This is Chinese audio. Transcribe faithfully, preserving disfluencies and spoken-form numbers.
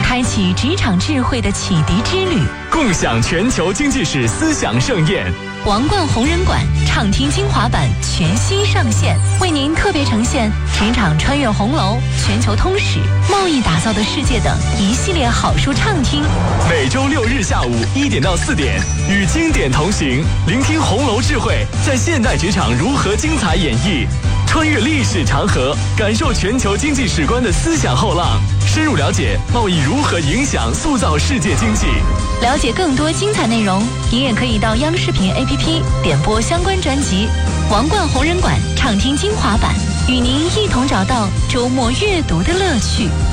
开启职场智慧的启迪之旅， 共享全球经济史思想盛宴。 王冠红人馆畅听精华版全新上线，为您特别呈现职场穿越红楼、全球通史、贸易打造的世界等一系列好书畅听。 每周六日下午一点到四点，与经典同行，聆听红楼智慧在现代职场如何精彩演绎，穿越历史长河，感受全球经济史观的思想后浪，深入了解贸易如何影响塑造世界经济。 了解更多精彩内容，您也可以到央视频 A P P 点播相关专辑《王冠红人馆畅听精华版》，与您一同找到周末阅读的乐趣。